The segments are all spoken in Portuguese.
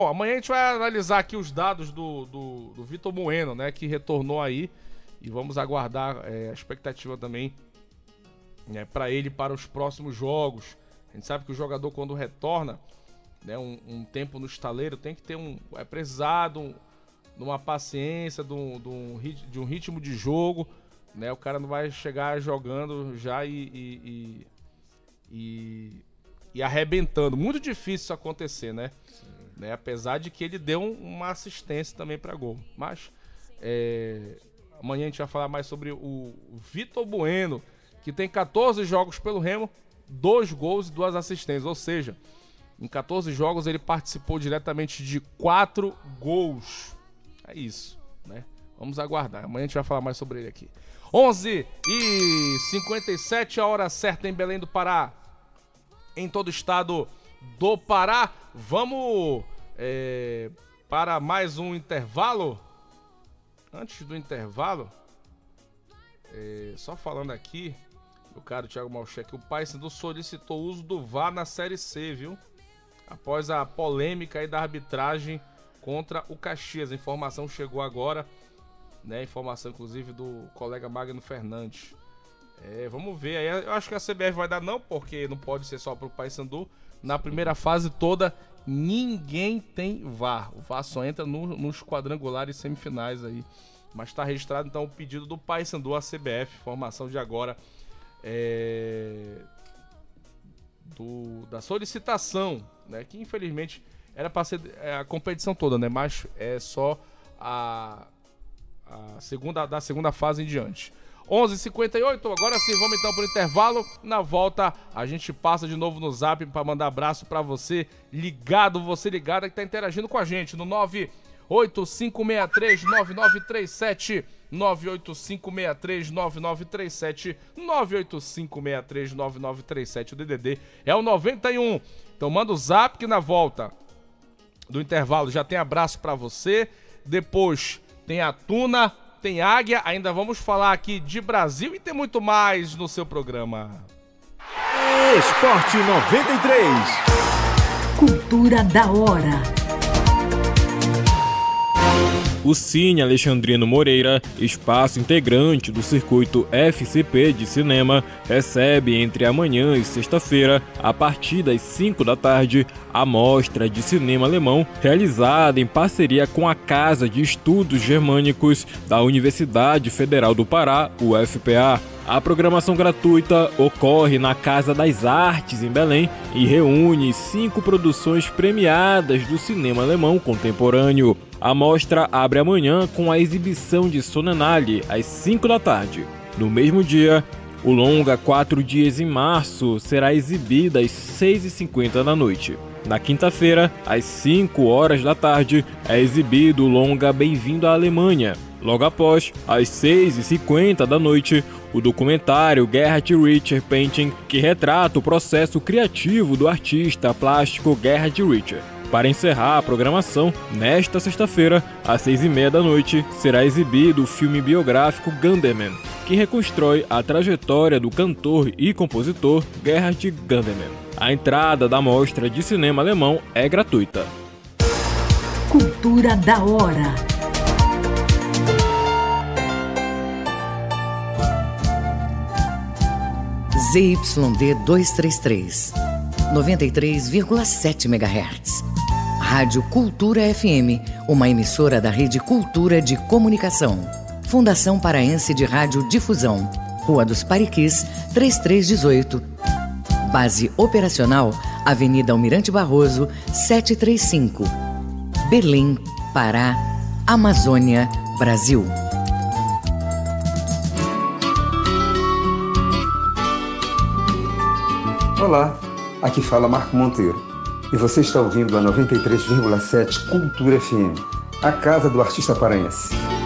Bom, amanhã a gente vai analisar aqui os dados do Vitor Bueno, né, que retornou aí, e vamos aguardar a expectativa também, né, para ele para os próximos jogos. A gente sabe que o jogador, quando retorna, né, um tempo no estaleiro, tem que ter precisar de uma paciência, de um ritmo de jogo, né? O cara não vai chegar jogando já e arrebentando. Muito difícil isso acontecer, né? Apesar de que ele deu uma assistência também para gol. Mas amanhã a gente vai falar mais sobre o Vitor Bueno, que tem 14 jogos pelo Remo, 2 gols e 2 assistências. Ou seja, em 14 jogos ele participou diretamente de 4 gols. É isso, né? Vamos aguardar. Amanhã a gente vai falar mais sobre ele aqui. 11h57, a hora certa em Belém do Pará, em todo o estado do Pará. Vamos para mais um intervalo. Antes do intervalo, só falando aqui, meu caro Thiago Malcheque, o Paysandu solicitou o uso do VAR na Série C, viu? Após a polêmica aí da arbitragem contra o Caxias. A informação chegou agora, né? Informação inclusive do colega Magno Fernandes. Vamos ver aí. Eu acho que a CBF vai dar não, porque não pode ser só pro Paysandu. Na primeira fase toda, ninguém tem VAR. O VAR só entra nos quadrangulares semifinais aí. Mas está registrado então o pedido do Paysandu à CBF. Informação de agora da solicitação, né? Que infelizmente era para ser a competição toda, né? Mas é só da segunda fase em diante. 11h58, agora sim, vamos então pro intervalo. Na volta, a gente passa de novo no Zap para mandar abraço para você ligada que tá interagindo com a gente no 985639937, 985639937, 985639937. O DDD é o 91. Então manda o Zap que na volta do intervalo já tem abraço para você. Depois tem a Tuna, tem Águia, ainda vamos falar aqui de Brasil e tem muito mais no seu programa. Esporte 93. Cultura da hora. O Cine Alexandrino Moreira, espaço integrante do circuito FCP de cinema, recebe entre amanhã e sexta-feira, a partir das 5 da tarde, a mostra de cinema alemão realizada em parceria com a Casa de Estudos Germânicos da Universidade Federal do Pará, UFPA. A programação gratuita ocorre na Casa das Artes, em Belém, e reúne 5 produções premiadas do cinema alemão contemporâneo. A mostra abre amanhã com a exibição de Sonnenallee, às 5 da tarde. No mesmo dia, o longa 4 Dias em Março será exibido às 6h50 da noite. Na quinta-feira, às 5 horas da tarde, é exibido o longa Bem-vindo à Alemanha. Logo após, às 6h50 da noite, o documentário Gerhard Richter Painting, que retrata o processo criativo do artista plástico Gerhard Richter. Para encerrar a programação, nesta sexta-feira, às 6h30 da noite, será exibido o filme biográfico Gundermann, que reconstrói a trajetória do cantor e compositor Gerhard Gundermann. A entrada da mostra de cinema alemão é gratuita. Cultura da hora. ZYD 233, 93,7 MHz. Rádio Cultura FM, uma emissora da Rede Cultura de Comunicação. Fundação Paraense de Rádio Difusão, Rua dos Pariquis, 3318. Base operacional, Avenida Almirante Barroso, 735. Belém, Pará, Amazônia, Brasil. Olá, aqui fala Marco Monteiro. E você está ouvindo a 93,7 Cultura FM, a casa do artista paraense.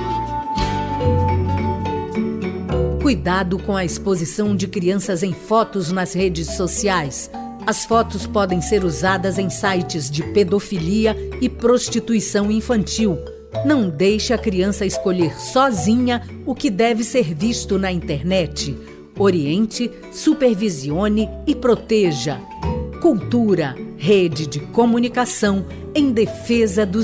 Cuidado com a exposição de crianças em fotos nas redes sociais. As fotos podem ser usadas em sites de pedofilia e prostituição infantil. Não deixe a criança escolher sozinha o que deve ser visto na internet. Oriente, supervisione e proteja. Cultura, rede de comunicação em defesa dos